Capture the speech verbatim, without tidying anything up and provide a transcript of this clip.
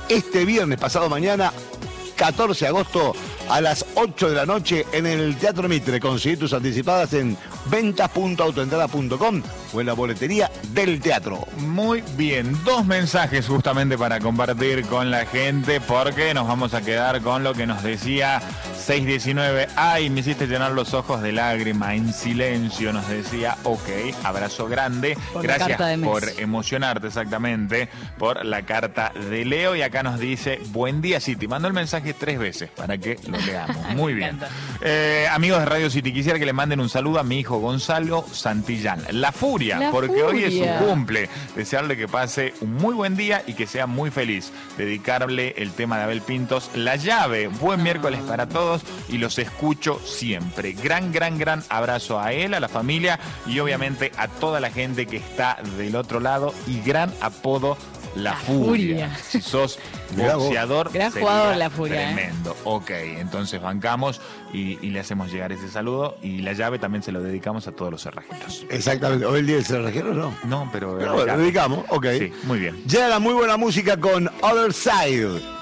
este viernes, pasado mañana, catorce de agosto, a las ocho de la noche en el Teatro Mitre. Conseguí tus anticipadas en ventas punto autoentrada punto com o en la boletería del teatro. Muy bien, dos mensajes justamente para compartir con la gente, porque nos vamos a quedar con lo que nos decía seis diecinueve. Ay, me hiciste llenar los ojos de lágrima, en silencio, nos decía. Ok, abrazo grande. Por Gracias por mes. emocionarte, exactamente, por la carta de Leo. Y acá nos dice, buen día, City. Mandó el mensaje tres veces para que lo leamos. Muy bien. Eh, amigos de Radio City, quisiera que le manden un saludo a mi hijo Gonzalo Santillán. La Furia, La porque furia. hoy es su cumple. Desearle que pase un muy buen día y que sea muy feliz. Dedicarle el tema de Abel Pintos, La Llave. Buen miércoles para todos y los escucho siempre. Gran, gran, gran abrazo a él, a la familia y obviamente a toda la gente que está del otro lado. Y gran apodo, La, La Furia. Furia. Si sos boxeador, Gran sería jugador, La Furia, tremendo. ¿eh? Ok, entonces bancamos y, y le hacemos llegar ese saludo. Y La Llave también se lo dedicamos a todos los cerrajeros. Exactamente. ¿Hoy el día del cerrajero no? No, pero... Pero bueno, lo dedicamos, ok. Sí, muy bien. Llega la muy buena música con Other Side.